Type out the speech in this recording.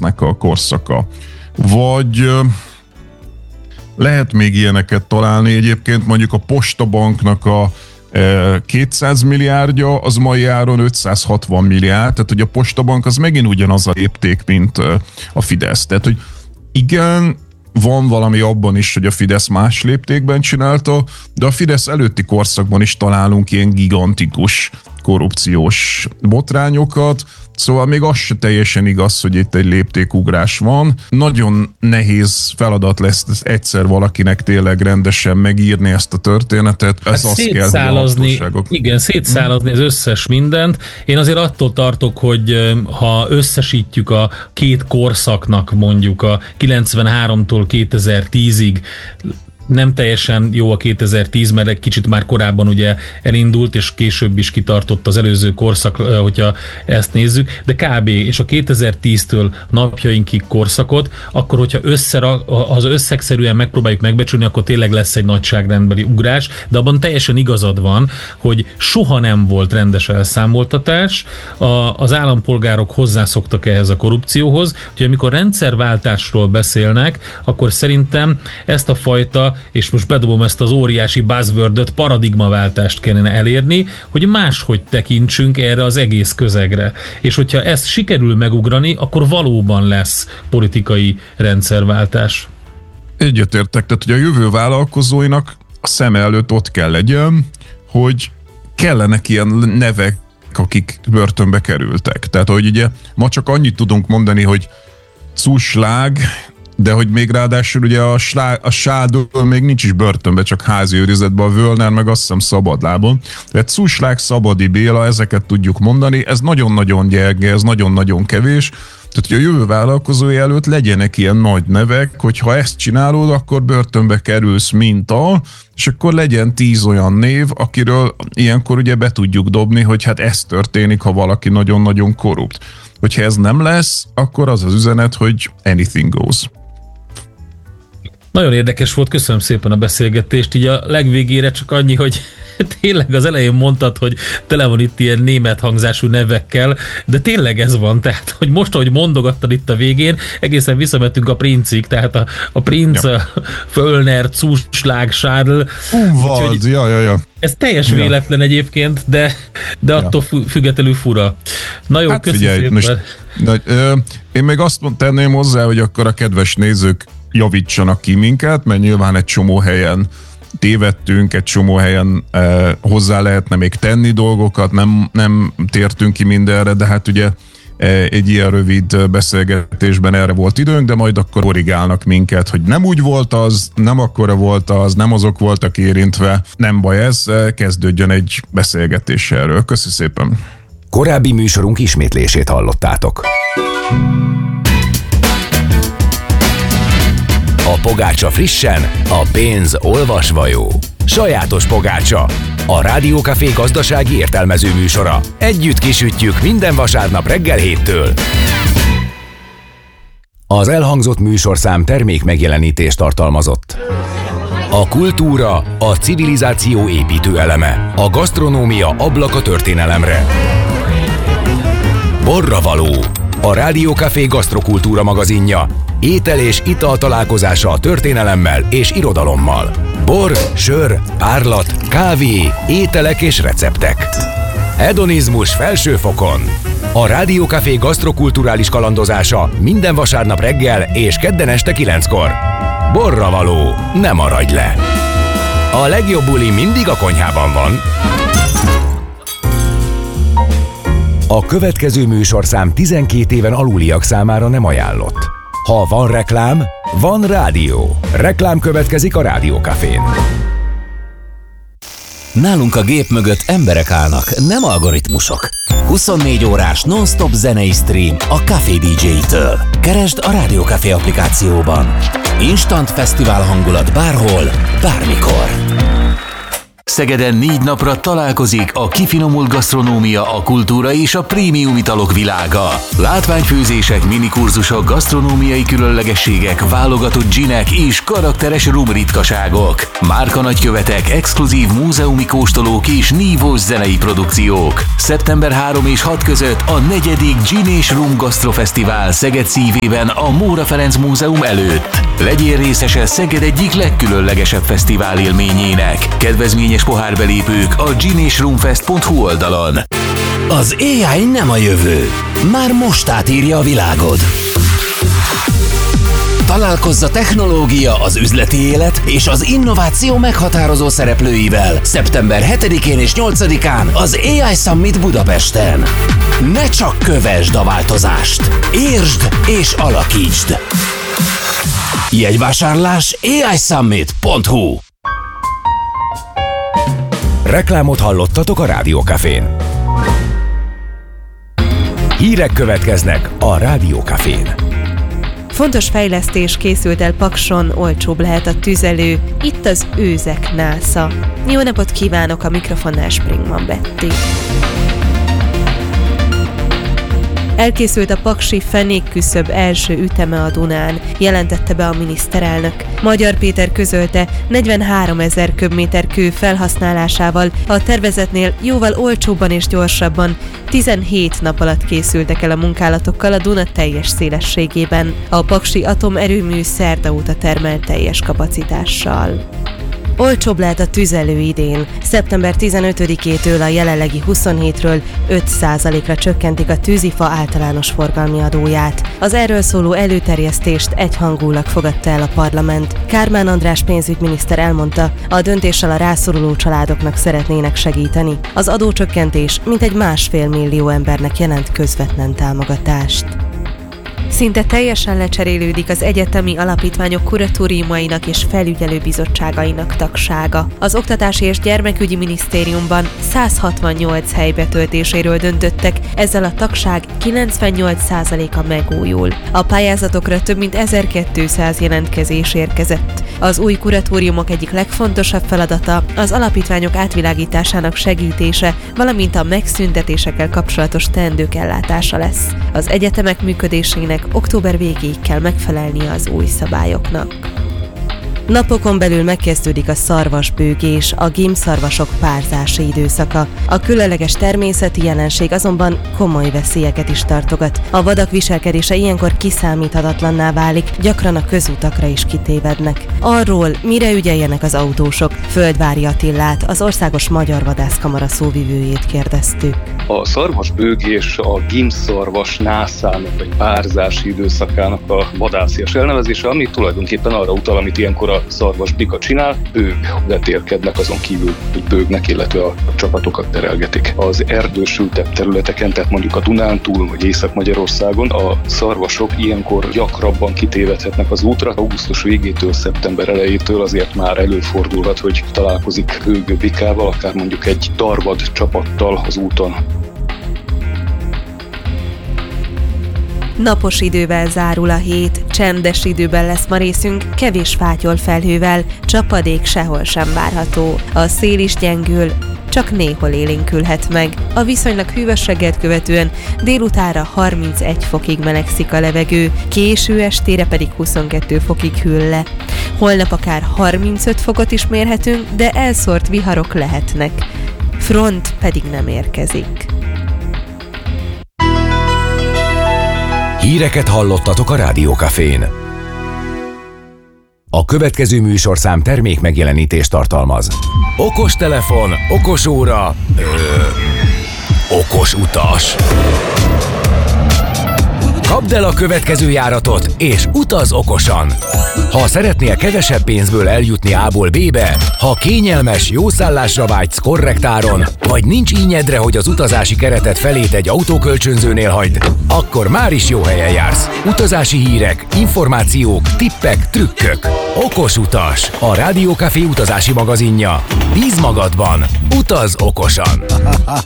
Fidesznek a korszaka. Vagy lehet még ilyeneket találni egyébként, mondjuk a Postabanknak a 200 milliárdja, az mai áron 560 milliárd, tehát hogy a Postabank az megint ugyanaz a lépték, mint a Fidesz. Tehát, hogy igen, van valami abban is, hogy a Fidesz más léptékben csinálta, de a Fidesz előtti korszakban is találunk ilyen gigantikus korrupciós botrányokat, szóval még az se teljesen igaz, hogy itt egy léptékugrás van. Nagyon nehéz feladat lesz egyszer valakinek tényleg rendesen megírni ezt a történetet. Ez azt szétszálazni, igen, szétszálazni az összes mindent. Én azért attól tartok, hogy ha összesítjük a két korszaknak mondjuk a 93-tól 2010-ig, nem teljesen jó a 2010, mert egy kicsit már korábban ugye elindult, és később is kitartott az előző korszak, hogyha ezt nézzük, de kb. És a 2010-től napjainkig korszakot, akkor hogyha az összegszerűen megpróbáljuk megbecsülni, akkor tényleg lesz egy nagyságrendbeli ugrás, de abban teljesen igazad van, hogy soha nem volt rendes elszámoltatás, az állampolgárok hozzászoktak ehhez a korrupcióhoz, hogy amikor rendszerváltásról beszélnek, akkor szerintem ezt a fajta, és most bedobom ezt az óriási buzzwordöt, paradigmaváltást kellene elérni, hogy máshogy tekintsünk erre az egész közegre. És hogyha ezt sikerül megugrani, akkor valóban lesz politikai rendszerváltás. Egyetértek, tehát hogy a jövő vállalkozóinak a szem előtt ott kell legyen, hogy kellenek ilyen nevek, akik börtönbe kerültek. Tehát, hogy ugye ma csak annyit tudunk mondani, hogy Zuschlag, de hogy még ráadásul ugye a Sádő még nincs is börtönbe, csak házi őrizetben, a Völner meg azt hiszem szabadlábon. Tehát Zuschlag, Szabadi Béla, ezeket tudjuk mondani, ez nagyon-nagyon gyenge, ez nagyon-nagyon kevés. Tehát, hogy a jövő vállalkozói előtt legyenek ilyen nagy nevek, hogy ha ezt csinálod, akkor börtönbe kerülsz és akkor legyen 10 olyan név, akiről ilyenkor ugye be tudjuk dobni, hogy hát ez történik, ha valaki nagyon-nagyon korrupt. Hogyha ez nem lesz, akkor az az üzenet, hogy anything goes. Nagyon érdekes volt, köszönöm szépen a beszélgetést, így a legvégére csak annyi, hogy tényleg az elején mondtad, hogy tele van itt ilyen német hangzású nevekkel, de tényleg ez van, tehát, hogy most, ahogy mondogattad itt a végén, egészen visszamentünk a Princig, tehát a Prinz, ja. Völner, Zuschlag, Schadl. Ja. Ez teljes véletlen egyébként, de attól függetlenül fura. Na jó, hát köszönöm szépen. Én még azt tenném hozzá, hogy akkor a kedves nézők javítsanak ki minket, mert nyilván egy csomó helyen tévedtünk, egy csomó helyen hozzá lehetne még tenni dolgokat, nem tértünk ki mindenre, de hát ugye egy ilyen rövid beszélgetésben erre volt időnk, de majd akkor korrigálnak minket, hogy nem úgy volt az, nem akkora volt az, nem azok voltak érintve, nem baj ez, kezdődjön egy beszélgetés erről. Köszi szépen! Korábbi műsorunk ismétlését hallottátok. A pogácsa frissen, a pénz olvasva jó. Sajátos pogácsa, a Rádió Café gazdasági értelmező műsora. Együtt kisütjük minden vasárnap reggel 7-től. Az elhangzott műsorszám termék megjelenítést tartalmazott. A kultúra, a civilizáció építő eleme, a gasztronómia ablaka történelemre. Borravaló, a Rádió Café gasztrokultúra magazinja. Étel és ital találkozása a történelemmel és irodalommal. Bor, sör, párlat, kávé, ételek és receptek. Hedonizmus felső fokon. A Rádió Café gasztrokulturális kalandozása minden vasárnap reggel és kedden este 9-kor. Borravaló, ne maradj le! A legjobb buli mindig a konyhában van. A következő műsorszám 12 éven aluliak számára nem ajánlott. Ha van reklám, van rádió. Reklám következik a Rádió Cafén. Nálunk a gép mögött emberek állnak, nem algoritmusok. 24 órás non-stop zenei stream a Café DJ-től. Keresd a Rádió Café applikációban. Instant fesztivál hangulat bárhol, bármikor. Szegeden 4 napra találkozik a kifinomult gasztronómia, a kultúra és a prémium italok világa. Látványfőzések, minikurzusok, gasztronómiai különlegességek, válogatott ginek és karakteres rum ritkaságok. Márka nagykövetek, exkluzív múzeumi kóstolók és nívós zenei produkciók. Szeptember 3 és 6 között a 4. Gin és Rum Gasztrofesztivál Szeged szívében a Móra Ferenc Múzeum előtt. Legyél részese Szeged egyik legkülönlegesebb fesztivál élményének. Kedvezményes pohárbelépők a ginésrumfest.hu oldalon. Az AI nem a jövő. Már most átírja a világod. Találkozz a technológia, az üzleti élet és az innováció meghatározó szereplőivel szeptember 7-én és 8-án az AI Summit Budapesten. Ne csak kövesd a változást, értsd és alakítsd! Jegyvásárlás aisummit.hu. Reklámot hallottatok a Rádió Cafén. Hírek következnek a Rádió Cafén. Fontos fejlesztés készült el Pakson, olcsóbb lehet a tüzelő. Itt az Őzek NASA. Jó napot kívánok, a mikrofonnál Springman Betty. Elkészült a paksi fenékküszöb első üteme a Dunán, jelentette be a miniszterelnök. Magyar Péter közölte, 43 000 köbméter kő felhasználásával a tervezetnél jóval olcsóbban és gyorsabban 17 nap alatt készültek el a munkálatokkal a Duna teljes szélességében. A paksi atomerőmű szerda óta termel teljes kapacitással. Olcsóbb lehet a tüzelő idén. Szeptember 15-től a jelenlegi 27-ről 5%-ra csökkentik a tűzifa általános forgalmi adóját. Az erről szóló előterjesztést egyhangúlag fogadta el a parlament. Kármán András pénzügyminiszter elmondta, a döntéssel a rászoruló családoknak szeretnének segíteni. Az adócsökkentés mintegy 1,5 millió embernek jelent közvetlen támogatást. Szinte teljesen lecserélődik az egyetemi alapítványok kuratóriumainak és felügyelőbizottságainak tagsága. Az Oktatási és Gyermekügyi Minisztériumban 168 hely betöltéséről döntöttek, ezzel a tagság 98%-a megújul. A pályázatokra több mint 1200 jelentkezés érkezett. Az új kuratóriumok egyik legfontosabb feladata az alapítványok átvilágításának segítése, valamint a megszüntetésekkel kapcsolatos teendők ellátása lesz. Az egyetemek működésének október végéig kell megfelelnie az új szabályoknak. Napokon belül megkezdődik a szarvasbőgés, a gímszarvasok párzási időszaka. A különleges természeti jelenség azonban komoly veszélyeket is tartogat. A vadak viselkedése ilyenkor kiszámíthatatlanná válik, gyakran a közutakra is kitévednek. Arról, mire ügyeljenek az autósok, Földvári Attillát, az Országos Magyar Vadászkamara szóvivőjét kérdeztük. A szarvasbőgés a gímszarvas nászának vagy párzási időszakának a vadászias elnevezése, ami tulajdonképpen arra utal, amit ilyenkor a szarvasbika csinál, ők vetélkednek, azon kívül, hogy bőgnek, illetve a csapatokat terelgetik. Az erdősültebb területeken, tehát mondjuk a Dunántúl vagy Észak-Magyarországon a szarvasok ilyenkor gyakrabban kitévedhetnek az útra. Augusztus végétől, szeptember elejétől azért már előfordulhat, hogy találkozik bőgő bikával, akár mondjuk egy darvad csapattal az úton. Napos idővel zárul a hét, csendes időben lesz ma részünk, kevés fátyol felhővel, csapadék sehol sem várható. A szél is gyengül, csak néhol élénkülhet meg. A viszonylag hűvös reggelt követően délutánra 31 fokig melegszik a levegő, késő estére pedig 22 fokig hűl le. Holnap akár 35 fokot is mérhetünk, de elszórt viharok lehetnek. Front pedig nem érkezik. Híreket hallottatok a Rádió Cafén. A következő műsorszám termék megjelenítést tartalmaz. Okos telefon, okos óra, okos utas. Kapd el a következő járatot, és utaz okosan! Ha szeretnél kevesebb pénzből eljutni A-ból B-be, ha kényelmes, jó szállásra vágysz korrekt áron, vagy nincs ínyedre, hogy az utazási keretet felét egy autókölcsönzőnél hagyd, akkor már is jó helyen jársz. Utazási hírek, információk, tippek, trükkök. Okos utas, a Rádió Café utazási magazinja. Bíz magadban, utaz okosan!